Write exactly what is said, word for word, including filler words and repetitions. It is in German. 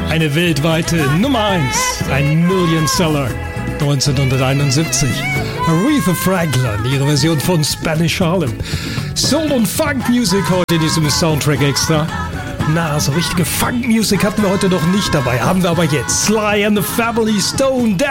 Eine weltweite Nummer eins, ein Million Seller neunzehnhunderteinundsiebzig. Aretha Franklin, ihre Version von Spanish Harlem. Soul und Funk Music heute in diesem Soundtrack extra. Na, so richtige Funk Music hatten wir heute noch nicht dabei, haben wir aber jetzt. Sly and the Family Stone.